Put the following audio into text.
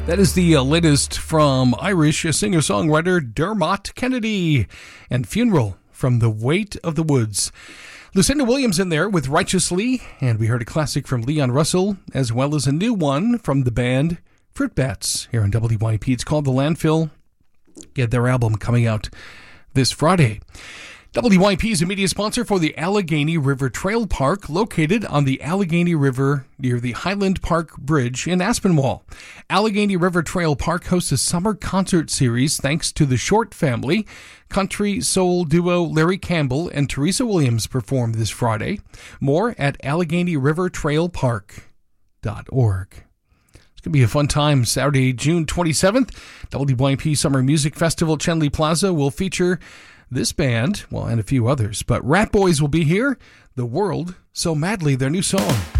That is the latest from Irish singer-songwriter Dermot Kennedy and Funeral from The Weight of the Woods. Lucinda Williams in there with Righteously, and we heard a classic from Leon Russell, as well as a new one from the band Fruit Bats here on WYP. It's called The Landfill. Get their album coming out this Friday. WYP is a media sponsor for the Allegheny River Trail Park, located on the Allegheny River near the Highland Park Bridge in Aspinwall. Allegheny River Trail Park hosts a summer concert series thanks to the Short Family. Country soul duo Larry Campbell and Teresa Williams perform this Friday. More at AlleghenyRiverTrailPark.org. It's going to be a fun time. Saturday, June 27th, WYP Summer Music Festival Chenley Plaza will feature this band, well, and a few others. But Rat Boys will be here. The World So Madly, their new song.